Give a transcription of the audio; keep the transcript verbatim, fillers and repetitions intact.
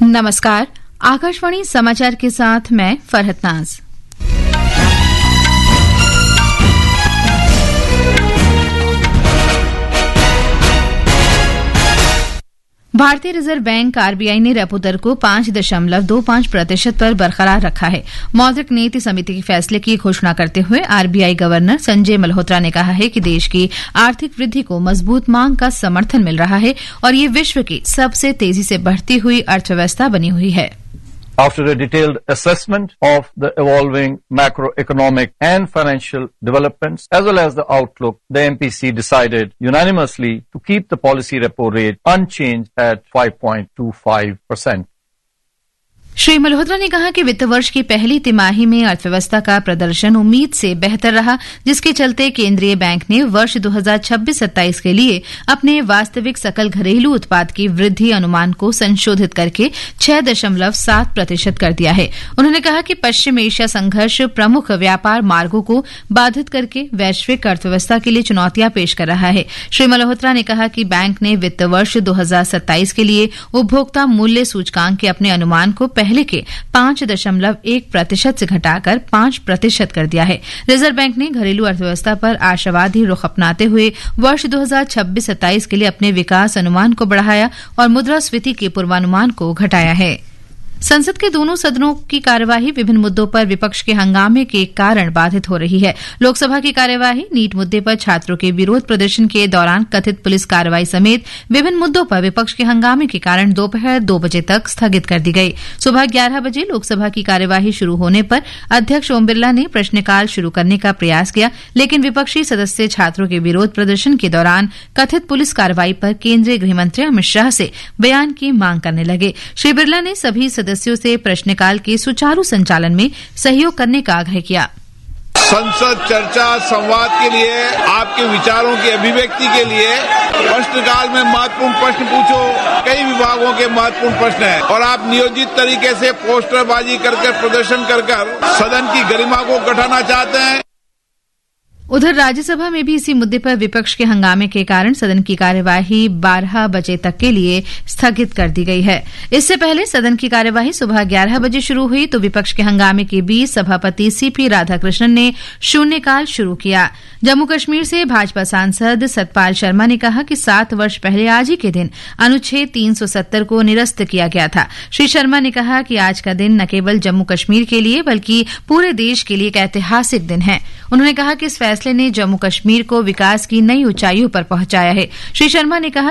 नमस्कार, आकाशवाणी समाचार के साथ मैं फरहत नाज। भारतीय रिजर्व बैंक आरबीआई ने रेपो दर को पांच दशमलव दो पांच प्रतिशत पर बरकरार रखा है। मौद्रिक नीति समिति के फैसले की घोषणा करते हुए आरबीआई गवर्नर संजय मल्होत्रा ने कहा है कि देश की आर्थिक वृद्धि को मजबूत मांग का समर्थन मिल रहा है और ये विश्व की सबसे तेजी से बढ़ती हुई अर्थव्यवस्था बनी हुई है। After a detailed assessment of the evolving macroeconomic and financial developments as well as the outlook, the M P C decided unanimously to keep the policy repo rate unchanged at five point two five percent. Shri Malhotra ने कहा कि वित्त वर्ष की पहली तिमाही में अर्थव्यवस्था का प्रदर्शन उम्मीद से बेहतर रहा, जिसके चलते केंद्रीय बैंक ने वर्ष दो हज़ार छब्बीस सत्ताईस के लिए अपने वास्तविक सकल घरेलू उत्पाद की वृद्धि अनुमान को संशोधित करके छह दशमलव सात प्रतिशत कर दिया है। उन्होंने कहा कि पश्चिम एशिया संघर्ष प्रमुख व्यापार मार्गों को बाधित करके वैश्विक अर्थव्यवस्था के लिए चुनौतियां पेश कर रहा है। श्री मल्होत्रा ने कहा कि बैंक ने वित्त वर्ष दो हज़ार सत्ताईस के लिए उपभोक्ता मूल्य सूचकांक के अपने अनुमान को पहले के पांच दशमलव एक प्रतिशत से घटाकर पांच प्रतिशत कर दिया है। रिजर्व बैंक ने घरेलू अर्थव्यवस्था पर आशावादी रुख अपनाते हुए वर्ष दो हज़ार छब्बीस सत्ताईस के लिए अपने विकास अनुमान को बढ़ाया और मुद्रास्फीति के पूर्वानुमान को घटाया है। संसद के दोनों सदनों की कार्यवाही विभिन्न मुद्दों पर विपक्ष के हंगामे के कारण बाधित हो रही है। लोकसभा की कार्यवाही नीट मुद्दे पर छात्रों के विरोध प्रदर्शन के दौरान कथित पुलिस कार्रवाई समेत विभिन्न मुद्दों पर विपक्ष के हंगामे के कारण दोपहर दो बजे तक स्थगित कर दी गई। सुबह ग्यारह बजे लोकसभा की कार्यवाही शुरू होने पर अध्यक्ष ओम बिरला ने प्रश्नकाल शुरू करने का प्रयास किया, लेकिन विपक्षी सदस्य छात्रों के विरोध प्रदर्शन के दौरान कथित पुलिस कार्रवाई पर केंद्रीय गृहमंत्री अमित शाह से बयान की मांग करने लगे। श्री बिरला ने सभी सदस्यों से प्रश्नकाल के सुचारू संचालन में सहयोग करने का आग्रह किया। संसद चर्चा संवाद के लिए, आपके विचारों की अभिव्यक्ति के लिए प्रश्नकाल में महत्वपूर्ण प्रश्न पूछो। कई विभागों के महत्वपूर्ण प्रश्न हैं और आप नियोजित तरीके से पोस्टरबाजी करके प्रदर्शन कर कर सदन की गरिमा को घटाना चाहते हैं। उधर राज्यसभा में भी इसी मुद्दे पर विपक्ष के हंगामे के कारण सदन की कार्यवाही बारह बजे तक के लिए स्थगित कर दी गई है। इससे पहले सदन की कार्यवाही सुबह ग्यारह बजे शुरू हुई तो विपक्ष के हंगामे के बीच सभापति सीपी राधाकृष्णन ने शून्यकाल शुरू किया। जम्मू कश्मीर से भाजपा सांसद सतपाल शर्मा ने कहा कि सात वर्ष पहले आज ही के दिन अनुच्छेद तीन सौ सत्तर को निरस्त किया गया था। श्री शर्मा ने कहा कि आज का दिन न केवल जम्मू कश्मीर के लिए बल्कि पूरे देश के लिए एक ऐतिहासिक दिन है। उन्होंने कहा कि इस फैसले ने जम्मू कश्मीर को विकास की नई ऊंचाइयों पर पहुंचाया है। श्री शर्मा ने कहा